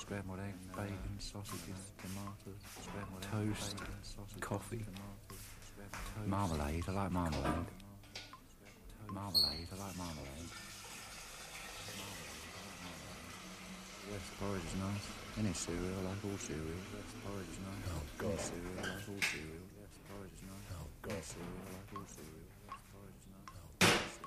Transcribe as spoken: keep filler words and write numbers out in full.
scrambled egg, bacon, sausages, tomatoes, scrambled toast, egg, bacon, sausages, coffee, tomatoes, marmalade. I like marmalade. Marmalade. I like marmalade. Yes, porridge is nice. Any cereal, I like all cereal. Yes, porridge is nice. Oh, God. Any cereal, I like all cereal. Yes, porridge is nice. Oh, God. Any cereal, I like all cereal.